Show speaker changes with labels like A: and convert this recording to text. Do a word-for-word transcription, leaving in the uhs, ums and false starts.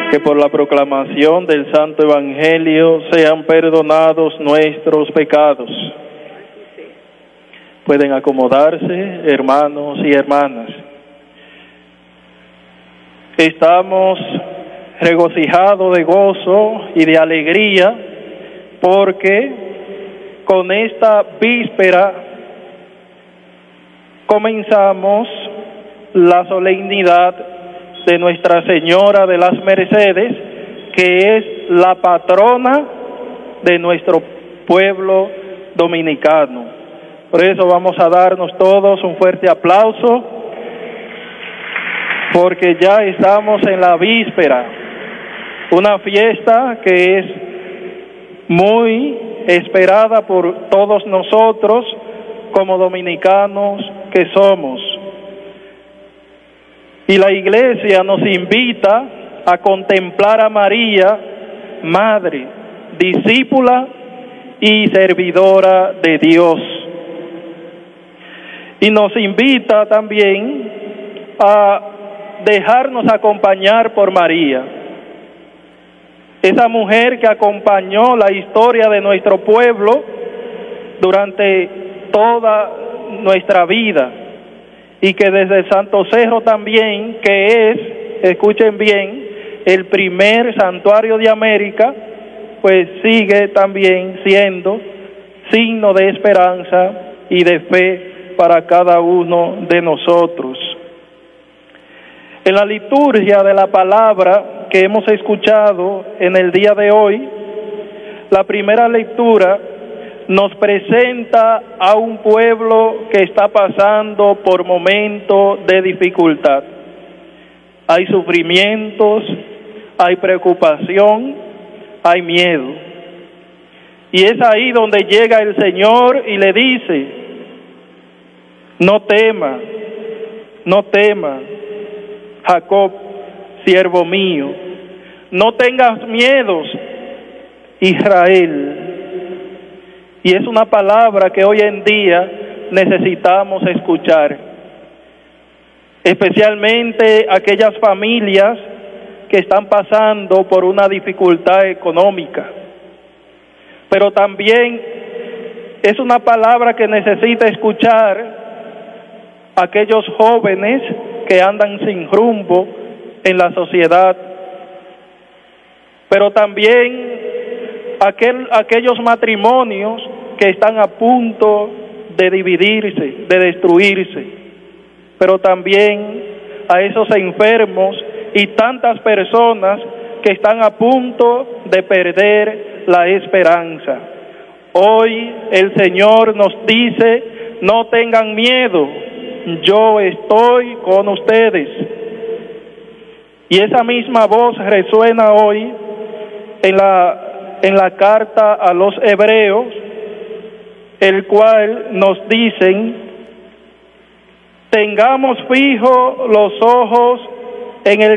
A: que por la proclamación del Santo Evangelio sean perdonados nuestros pecados. Pueden acomodarse, hermanos y hermanas. Estamos regocijados de gozo y de alegría porque con esta víspera comenzamos la solemnidad de Nuestra Señora de las Mercedes, que es la patrona de nuestro pueblo dominicano. Por eso vamos a darnos todos un fuerte aplauso, porque ya estamos en la víspera, una fiesta que es muy esperada por todos nosotros como dominicanos que somos. Y la Iglesia nos invita a contemplar a María, Madre, discípula y servidora de Dios. Y nos invita también a dejarnos acompañar por María, esa mujer que acompañó la historia de nuestro pueblo durante toda nuestra vida, y que desde el Santo Cerro también, que es, escuchen bien, el primer santuario de América, pues sigue también siendo signo de esperanza y de fe para cada uno de nosotros. En la liturgia de la palabra que hemos escuchado en el día de hoy, la primera lectura nos presenta a un pueblo que está pasando por momentos de dificultad. Hay sufrimientos, hay preocupación, hay miedo. Y es ahí donde llega el Señor y le dice: no tema, no tema, Jacob, siervo mío, no tengas miedos, Israel. Y es una palabra que hoy en día necesitamos escuchar, especialmente aquellas familias que están pasando por una dificultad económica. Pero también es una palabra que necesita escuchar aquellos jóvenes que andan sin rumbo en la sociedad, pero también aquel, aquellos matrimonios que están a punto de dividirse, de destruirse, pero también a esos enfermos y tantas personas que están a punto de perder la esperanza. Hoy el Señor nos dice: no tengan miedo, yo estoy con ustedes. Y esa misma voz resuena hoy en la, en la carta a los hebreos, el cual nos dicen: tengamos fijos los ojos en el